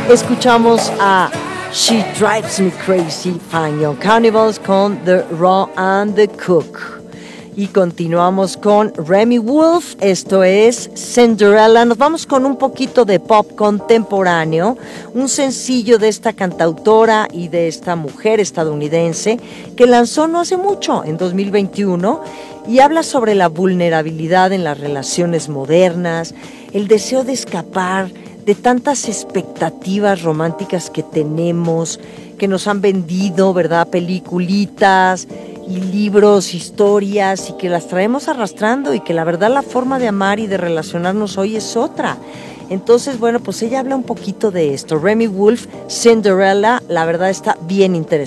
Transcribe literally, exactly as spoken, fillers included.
Escuchamos a She Drives Me Crazy, Fine Young Cannibals con The Raw and the Cook. Y continuamos con Remi Wolf, esto es Cinderella. Nos vamos con un poquito de pop contemporáneo, un sencillo de esta cantautora y de esta mujer estadounidense que lanzó no hace mucho, en dos mil veintiuno, y habla sobre la vulnerabilidad en las relaciones modernas, el deseo de escapar de tantas expectativas románticas que tenemos, que nos han vendido, ¿verdad? Peliculitas y libros, historias, y que las traemos arrastrando, y que la verdad la forma de amar y de relacionarnos hoy es otra. Entonces, bueno, pues ella habla un poquito de esto. Remi Wolf, Cinderella, la verdad está bien interesante.